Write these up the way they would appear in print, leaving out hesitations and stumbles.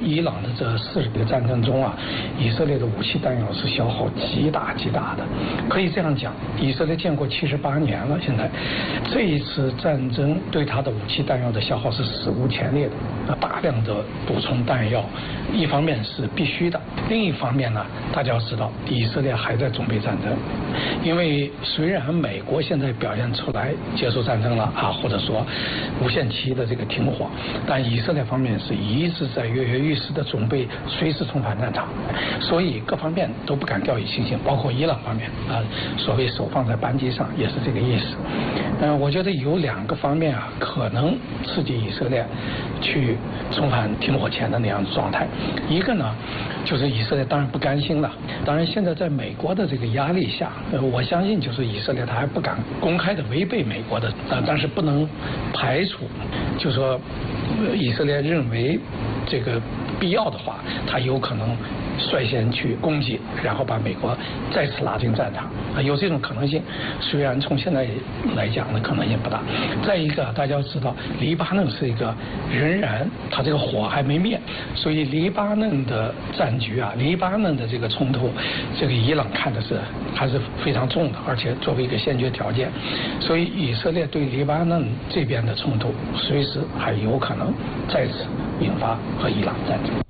伊朗的这40个战争中啊，以色列的武器弹药是消耗极大的。可以这样讲，以色列建国78年了，现在这一次战争对他的武器弹药的消耗是史无前例的，大量的补充弹药，一方面是必须的，另一方面呢，大家要知道，以色列还在准备战争，因为虽然美国现在表现出来结束战争了啊，或者说无限期的这个停火，但以色列方面是一直在跃跃欲试的准备随时重返战场，所以各方面都不敢掉以轻心，包括伊朗方面啊，所谓手放在扳机上也是这个意思。我觉得有2个方面啊，可能刺激以色列去重返停火前的那样的状态。一个呢，就是以色列当然不甘心了，当然现在在美国的这个压力下，我相信就是以色列他还不敢公开的违背美国的，但是不能排除，就是说以色列认为这个必要的话，他有可能率先去攻击，然后把美国再次拉进战场，有这种可能性。虽然从现在来讲呢，可能性不大。再一个，大家要知道，黎巴嫩是一个仍然它这个火还没灭，所以黎巴嫩的战局啊，黎巴嫩的这个冲突，这个伊朗看的是还是非常重的，而且作为一个先决条件，所以以色列对黎巴嫩这边的冲突，随时还有可能再次引发和伊朗战争。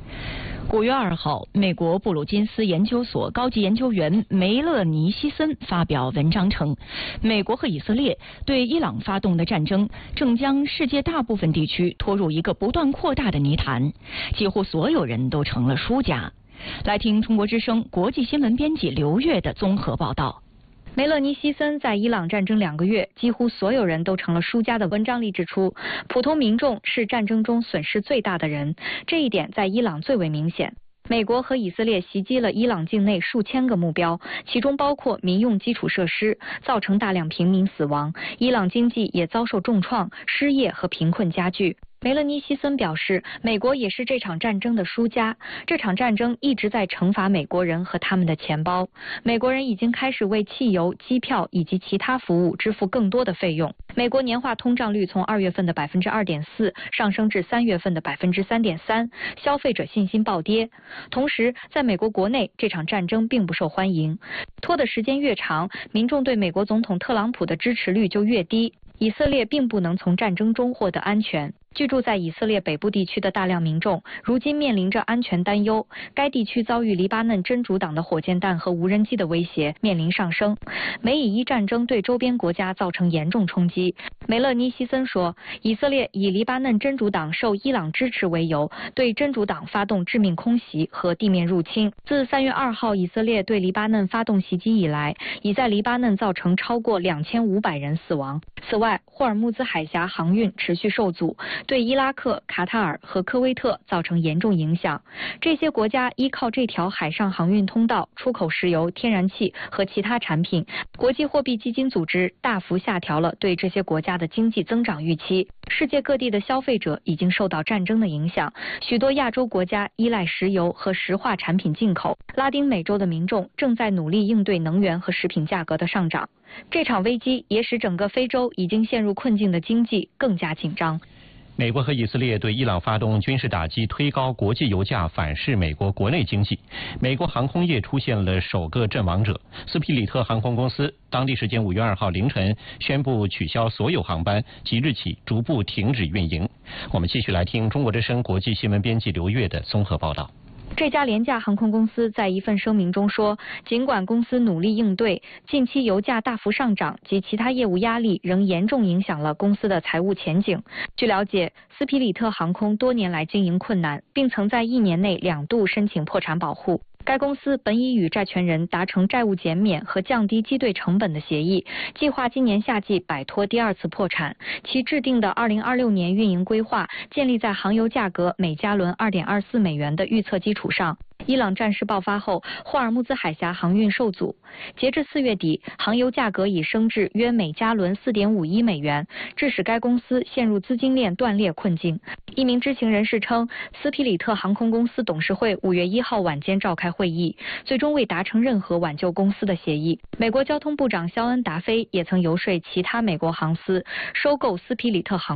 5月2号，美国布鲁金斯研究所高级研究员梅勒尼希森发表文章称，美国和以色列对伊朗发动的战争正将世界大部分地区拖入一个不断扩大的泥潭，几乎所有人都成了输家。来听中国之声国际新闻编辑刘越的综合报道。 梅勒尼希森在伊朗战争2个月，几乎所有人都成了输家的文章里指出，普通民众是战争中损失最大的人，这一点在伊朗最为明显。美国和以色列袭击了伊朗境内数千个目标，其中包括民用基础设施，造成大量平民死亡。伊朗经济也遭受重创，失业和贫困加剧。梅勒尼希森表示，美国也是这场战争的输家。这场战争一直在惩罚美国人和他们的钱包。美国人已经开始为汽油、机票以及其他服务支付更多的费用。美国年化通胀率从2月份的 2.4% 上升至3月份的 3.3%， 消费者信心暴跌。同时，在美国国内，这场战争并不受欢迎。拖的时间越长，民众对美国总统特朗普的支持率就越低。以色列并不能从战争中获得安全。居住在以色列北部地区的大量民众如今面临着安全担忧，该地区遭遇黎巴嫩真主党的火箭弹和无人机的威胁，面临上升。美以伊战争对周边国家造成严重冲击。梅勒尼希森说，以色列以黎巴嫩真主党受伊朗支持为由，对真主党发动致命空袭和地面入侵。自3月2号以色列对黎巴嫩发动袭击以来，已在黎巴嫩造成超过2500人死亡。此外，霍尔木兹海峡航运持续受阻，对伊拉克、卡塔尔和科威特造成严重影响。这些国家依靠这条海上航运通道出口石油、天然气和其他产品。国际货币基金组织大幅下调了对这些国家的经济增长预期。世界各地的消费者已经受到战争的影响，许多亚洲国家依赖石油和石化产品进口。拉丁美洲的民众正在努力应对能源和食品价格的上涨。这场危机也使整个非洲已经陷入困境的经济更加紧张。 美国和以色列对伊朗发动军事打击，推高国际油价，反噬美国国内经济。美国航空业出现了首个阵亡者。斯皮里特航空公司当地时间5月2号凌晨宣布取消所有航班，即日起逐步停止运营。我们继续来听中国之声国际新闻编辑刘越的综合报道。 这家廉价航空公司在一份声明中说，尽管公司努力应对，近期油价大幅上涨及其他业务压力仍严重影响了公司的财务前景。据了解，斯皮里特航空多年来经营困难，并曾在1年内2度申请破产保护。该公司本已与债权人达成债务减免和降低机队成本的协议，计划今年夏季摆脱第2次破产。其制定的2026年运营规划建立在航油价格每加仑2.24美元的预测基础上。伊朗战事爆发后，霍尔木兹海峡航运受阻。截至4月底，航油价格已升至约每加仑4.51美元，致使该公司陷入资金链断裂困境。一名知情人士称，斯皮里特航空公司董事会5月1号晚间召开会议，最终未达成任何挽救公司的协议。美国交通部长肖恩·达菲也曾游说其他美国航司收购斯皮里特航